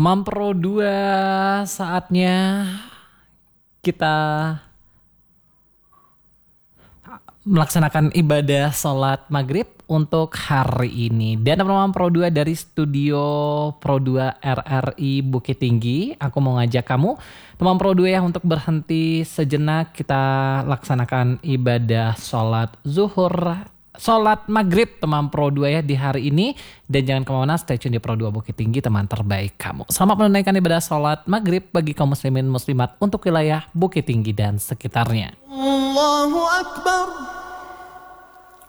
Teman Pro 2, saatnya kita melaksanakan ibadah sholat maghrib untuk hari ini. Dan teman-teman Pro 2 dari studio Pro 2 RRI Bukit Tinggi, aku mau ngajak kamu, teman Pro 2 ya, untuk berhenti sejenak. Kita laksanakan ibadah sholat zuhur, sholat maghrib teman Pro 2 ya di hari ini. Dan jangan kemana-mana, stay tune di Pro 2 Bukit Tinggi, teman terbaik kamu. Selamat menunaikan ibadah sholat maghrib bagi kaum muslimin muslimat untuk wilayah Bukit Tinggi dan sekitarnya. Allahu Akbar.